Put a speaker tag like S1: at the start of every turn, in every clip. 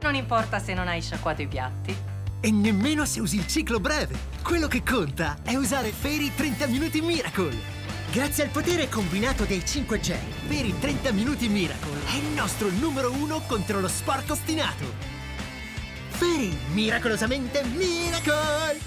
S1: Non importa se non hai sciacquato i piatti.
S2: E nemmeno se usi il ciclo breve. Quello che conta è usare Fairy 30 Minuti Miracle. Grazie al potere combinato dei 5 gel, Fairy 30 Minuti Miracle è il nostro numero 1 contro lo sporco ostinato. Fairy, miracolosamente Miracle!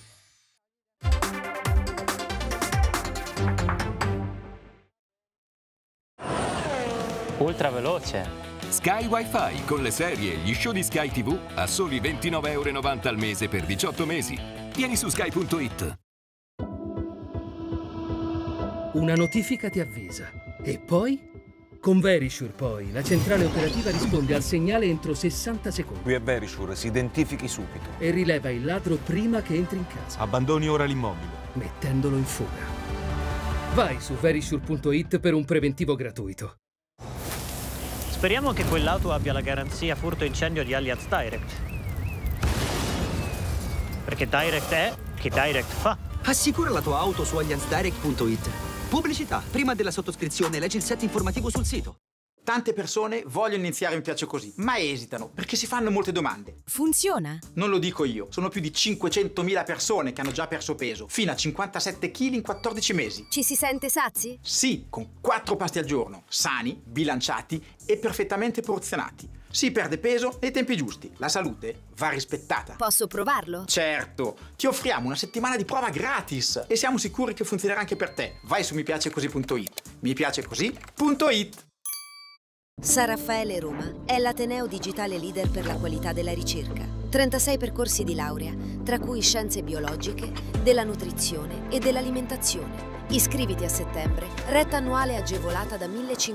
S3: Ultra veloce.
S4: Sky Wi-Fi con le serie e gli show di Sky TV a soli 29,90 € al mese per 18 mesi. Vieni su sky.it.
S5: Una notifica ti avvisa. E poi? Con Verisure poi, la centrale operativa risponde al segnale entro 60 secondi.
S6: Qui è Verisure, si identifichi subito.
S5: E rileva il ladro prima che entri in casa.
S6: Abbandoni ora l'immobile.
S5: Mettendolo in fuga. Vai su verisure.it per un preventivo gratuito.
S3: Speriamo che quell'auto abbia la garanzia furto incendio di Allianz Direct. Perché Direct è che Direct fa.
S7: Assicura la tua auto su allianzdirect.it. Pubblicità. Prima della sottoscrizione leggi il set informativo sul sito.
S8: Tante persone vogliono iniziare Mi Piace Così, ma esitano perché si fanno molte domande.
S9: Funziona?
S8: Non lo dico io, sono più di 500.000 persone che hanno già perso peso, fino a 57 kg in 14 mesi.
S9: Ci si sente sazi?
S8: Sì, con 4 pasti al giorno, sani, bilanciati e perfettamente porzionati. Si perde peso nei tempi giusti, la salute va rispettata.
S9: Posso provarlo?
S8: Certo, ti offriamo una settimana di prova gratis e siamo sicuri che funzionerà anche per te. Vai su mipiacecosì.it. mipiacecosì.it.
S9: San Raffaele Roma è l'ateneo digitale leader per la qualità della ricerca. 36 percorsi di laurea, tra cui scienze biologiche, della nutrizione e dell'alimentazione. Iscriviti a settembre, retta annuale agevolata da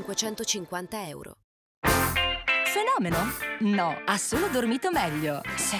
S9: 1.550 €.
S1: Fenomeno? No, ha solo dormito meglio.